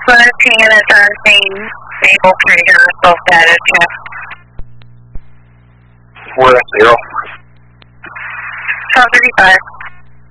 Montana is on scene. Stable Trader, both data check. We're at 0. 1235.